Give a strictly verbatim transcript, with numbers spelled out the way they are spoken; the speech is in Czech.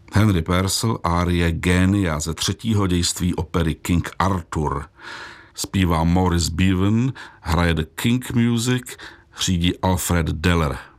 Henry Purcell, árie Génia ze třetího dějství opery King Arthur. Zpívá Maurice Bevan, hraje The King Music, řídí Alfred Deller.